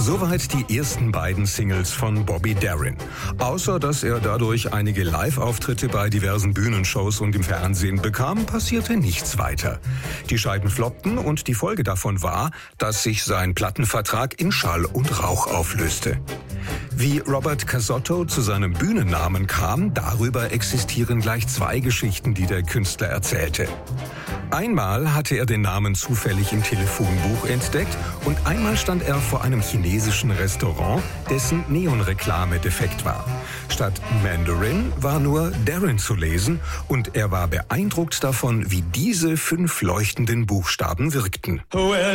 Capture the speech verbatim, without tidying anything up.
Soweit die ersten beiden Singles von Bobby Darin. Außer dass er dadurch einige Live-Auftritte bei diversen Bühnenshows und im Fernsehen bekam, passierte nichts weiter. Die Scheiben floppten und die Folge davon war, dass sich sein Plattenvertrag in Schall und Rauch auflöste. Wie Robert Casotto zu seinem Bühnennamen kam, darüber existieren gleich zwei Geschichten, die der Künstler erzählte. Einmal hatte er den Namen zufällig im Telefonbuch entdeckt und einmal stand er vor einem chinesischen Restaurant, dessen Neonreklame defekt war. Statt Mandarin war nur Darin zu lesen und er war beeindruckt davon, wie diese fünf leuchtenden Buchstaben wirkten. Well,